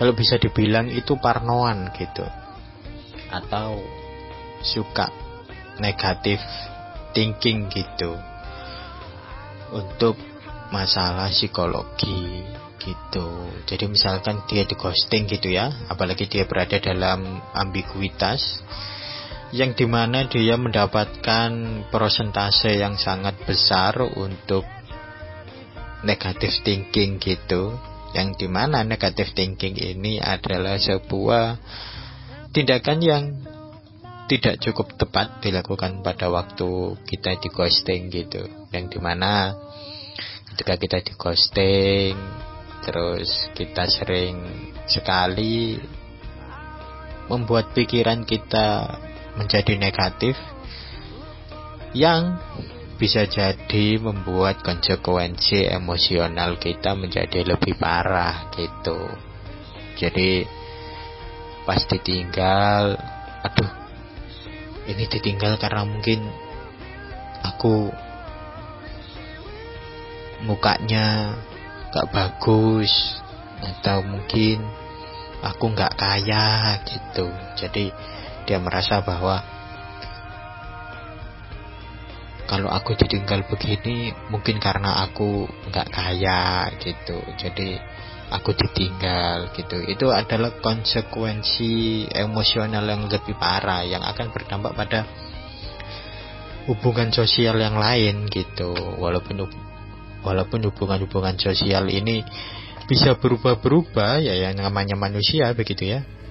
kalau bisa dibilang itu parnoan gitu, atau suka negatif thinking gitu untuk masalah psikologi gitu. Jadi misalkan dia di ghosting gitu ya, apalagi dia berada dalam ambiguitas yang dimana dia mendapatkan persentase yang sangat besar untuk negative thinking gitu, yang dimana negative thinking ini adalah sebuah tindakan yang tidak cukup tepat dilakukan pada waktu kita di ghosting gitu, yang dimana ketika kita di ghosting terus kita sering sekali membuat pikiran kita menjadi negatif, yang bisa jadi membuat konsekuensi emosional kita menjadi lebih parah gitu. Jadi pas ditinggal, aduh, ini ditinggal karena mungkin aku mukanya gak bagus, atau mungkin aku gak kaya gitu. Jadi dia merasa bahwa kalau aku ditinggal begini mungkin karena aku gak kaya gitu, jadi aku ditinggal gitu. Itu adalah konsekuensi emosional yang lebih parah, yang akan berdampak pada hubungan sosial yang lain gitu. Walaupun hubungan-hubungan sosial ini bisa berubah-berubah ya, yang namanya manusia begitu ya.